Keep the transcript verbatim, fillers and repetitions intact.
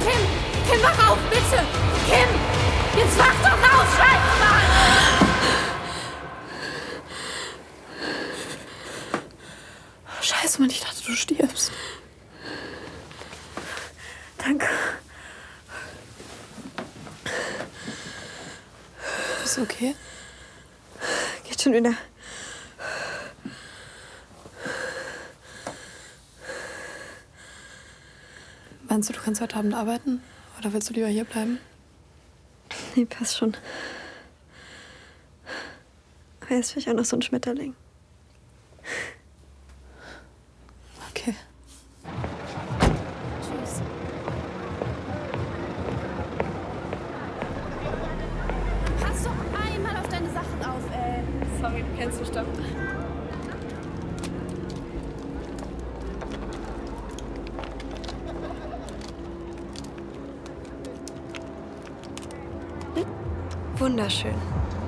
Kim! Kim, wach auf, bitte! Kim! Jetzt wach doch auf, scheiße, Mann! Scheiße, Mann, ich dachte, du stirbst. Danke. Ist okay? Geht schon wieder. Meinst du, du kannst heute Abend arbeiten? Oder willst du lieber hier bleiben? Nee, passt schon. Aber jetzt will ich auch noch so ein Schmetterling. Okay. Tschüss. Pass doch einmal auf deine Sachen auf, ey. Sorry, du kennst mich doch. Wunderschön.